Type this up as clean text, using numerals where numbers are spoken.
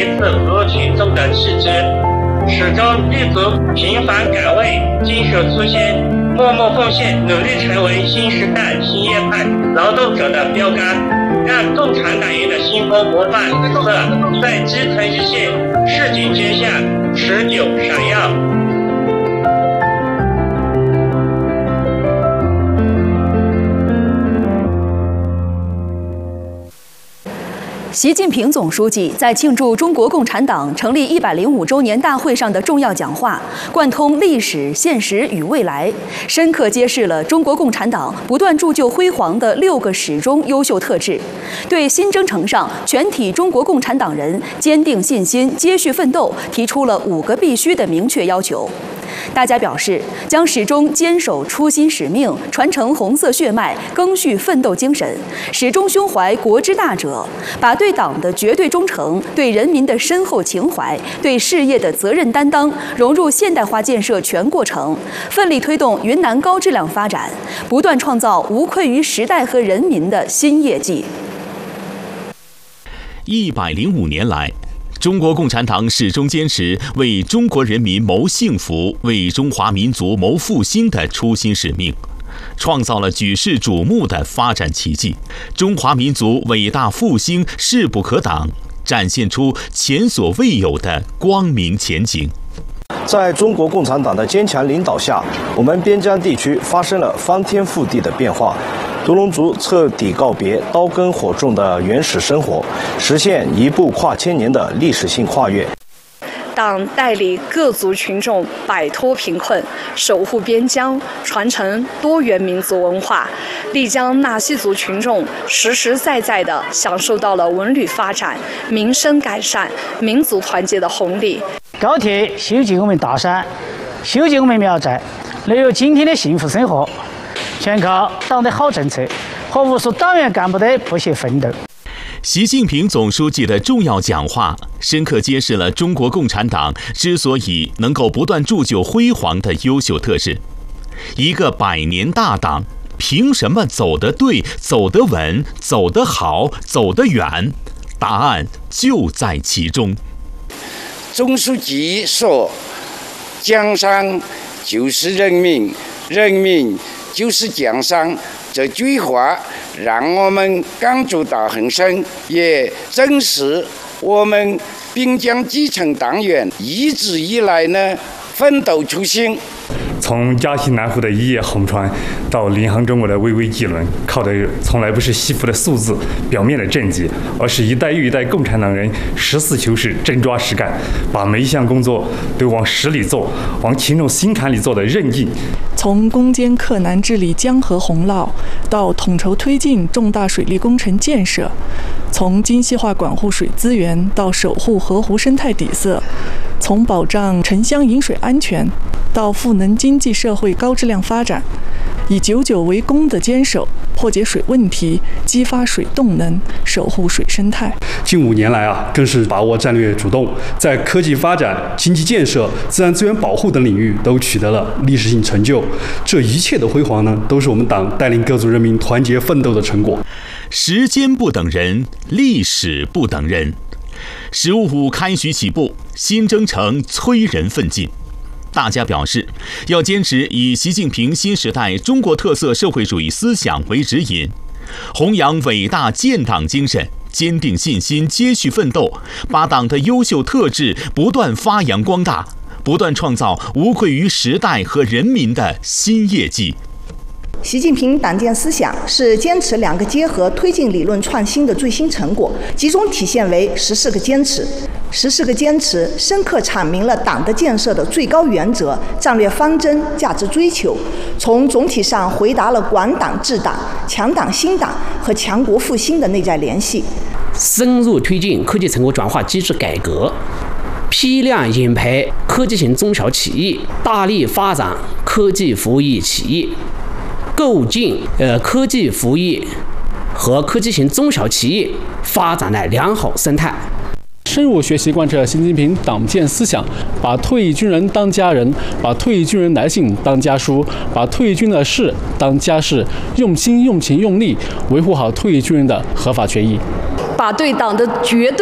一次录取中的辞职，始终立足平凡岗位，坚守初心，默默奉献，努力成为新时代新业派劳动者的标杆，让共产党员的新风模范之色在基层一线市井之下持久闪耀。 习近平总书记在庆祝中国共产党成立105周年大会上的重要讲话，贯通历史、现实与未来，深刻揭示了中国共产党不断铸就辉煌的6个始终优秀特质，对新征程上全体中国共产党人坚定信心、接续奋斗提出了5个必须的明确要求。大家表示，将始终坚守初心使命，传承红色血脉，赓续奋斗精神，始终胸怀国之大者，把对党的绝对忠诚、对人民的深厚情怀、对事业的责任担当融入现代化建设全过程，奋力推动云南高质量发展，不断创造无愧于时代和人民的新业绩。 105年来，中国共产党始终坚持为中国人民谋幸福、为中华民族谋复兴的初心使命，创造了举世瞩目的发展奇迹。中华民族伟大复兴势不可挡，展现出前所未有的光明前景。 在中国共产党的坚强领导下，我们边疆地区发生了翻天覆地的变化。独龙族彻底告别刀耕火种的原始生活，实现一步跨千年的历史性跨越。 党带领各族群众摆脱贫困，守护边疆，传承多元民族文化，力将纳西族群众实实在在地享受到了文旅发展、民生改善、民族团结的红利。 高铁修建我们大山，修建我们苗寨，能有今天的幸福生活，全靠党的好政策和无数党员干部的不懈奋斗。 习近平总书记的重要讲话，深刻揭示了中国共产党之所以能够不断铸就辉煌的优秀特质。一个100年大党，凭什么走得对、走得稳、走得好、走得远？答案就在其中。 总书记说：“江山就是人民，人民就是江山。”这句话让我们感触到很深，也正是我们滨江基层党员一直以来呢奋斗初心。 从嘉西南湖的一叶红船到临航中国的巍巍纪轮，靠的从来不是西服的素字、表面的政绩，而是一代又一代共产党人实事求是、真抓实干，把每一项工作都往实里做、往群众心坎里做的韧劲。 从攻坚克难治理江河洪涝，到统筹推进重大水利工程建设，从精细化管护水资源到守护河湖生态底色，从保障城乡饮水安全到赋能经济社会高质量发展，以久久为功的坚守，破解水问题，激发水动能，守护水生态。 近5年来更是把握战略主动，在科技发展、经济建设、自然资源保护等领域都取得了历史性成就。这一切的辉煌都是我们党带领各族人民团结奋斗的成果。 时间不等人，历史不等人。15.5开局起步，新征程催人奋进。大家表示，要坚持以习近平新时代中国特色社会主义思想为指引，弘扬伟大建党精神，坚定信心，接续奋斗，把党的优秀特质不断发扬光大，不断创造无愧于时代和人民的新业绩。 习近平党建思想是坚持2个结合推进理论创新的最新成果，集中体现为14个坚持。14个坚持深刻阐明了党的建设的最高原则、战略方针、价值追求，从总体上回答了管党治党、强党兴党和强国复兴的内在联系。 深入推进科技成果转化机制改革，批量引培科技型中小企业，大力发展科技服务业企业，构建科技服务业和科技型中小企业发展的良好生态。 深入学习贯彻习近平党建思想，把退役军人当家人，把退役军人来信当家书，把退役军的事当家事，用心用情用力维护好退役军人的合法权益， 把对党的绝对